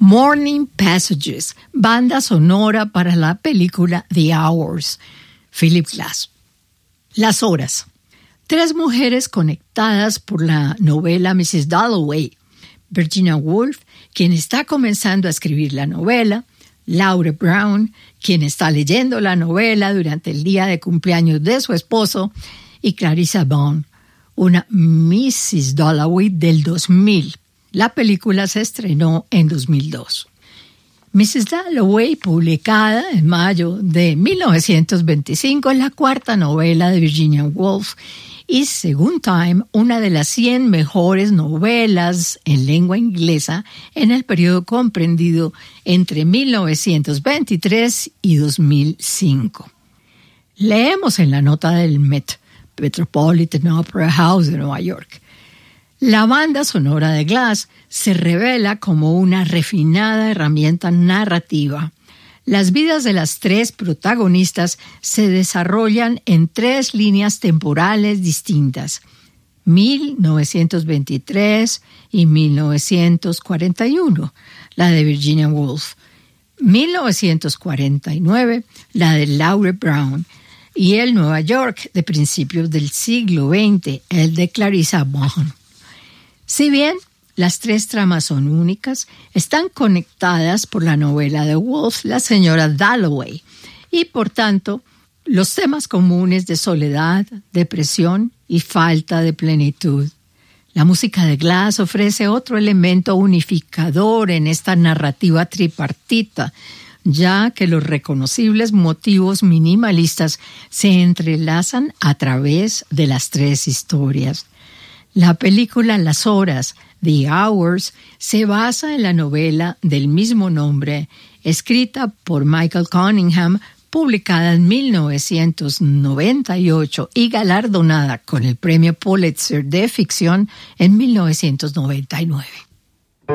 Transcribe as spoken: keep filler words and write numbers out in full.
Morning Passages, banda sonora para la película The Hours, Philip Glass. Las horas. Tres mujeres conectadas por la novela missus Dalloway. Virginia Woolf, quien está comenzando a escribir la novela. Laura Brown, quien está leyendo la novela durante el día de cumpleaños de su esposo. Y Clarissa Bond, una missus Dalloway del dos mil. La película se estrenó en dos mil dos. missus Dalloway, publicada en mayo de mil novecientos veinticinco, es la cuarta novela de Virginia Woolf y, según Time, una de las cien mejores novelas en lengua inglesa en el periodo comprendido entre mil novecientos veintitrés y dos mil cinco. Leemos en la nota del Met, Metropolitan Opera House de Nueva York. La banda sonora de Glass se revela como una refinada herramienta narrativa. Las vidas de las tres protagonistas se desarrollan en tres líneas temporales distintas, mil novecientos veintitrés y mil novecientos cuarenta y uno, la de Virginia Woolf, mil novecientos cuarenta y nueve, la de Laura Brown, y el Nueva York de principios del siglo veinte, el de Clarissa Bond. Si bien las tres tramas son únicas, están conectadas por la novela de Woolf, La señora Dalloway, y por tanto, los temas comunes de soledad, depresión y falta de plenitud. La música de Glass ofrece otro elemento unificador en esta narrativa tripartita, ya que los reconocibles motivos minimalistas se entrelazan a través de las tres historias. La película Las Horas, The Hours, se basa en la novela del mismo nombre, escrita por Michael Cunningham, publicada en mil novecientos noventa y ocho y galardonada con el premio Pulitzer de ficción en mil novecientos noventa y nueve.